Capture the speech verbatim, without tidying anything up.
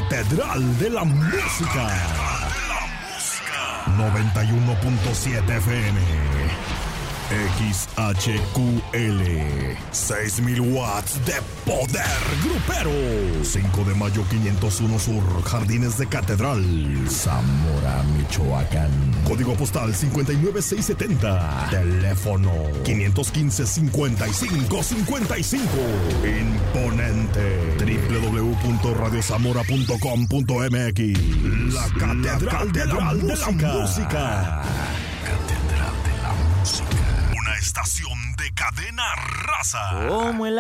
Catedral de la Música. noventa y uno punto siete F M. X H Q L. seis mil watts de poder grupero. cinco de mayo quinientos uno Sur, Jardines de Catedral, Zamora, Michoacán. Código postal cincuenta y nueve seiscientos setenta. Teléfono quinientos quince, cincuenta y cinco cincuenta y cinco. Imponente. doble u doble u doble u punto radio zamora punto com punto m x. La Catedral, de, la de la Música. Catedral de la Música. Una estación de Cadena Raza. Como el